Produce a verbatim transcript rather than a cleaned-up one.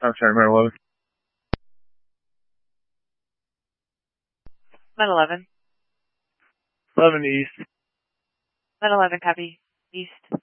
I'm sorry, Met eleven. Met eleven. eleven East. Met eleven, copy. East.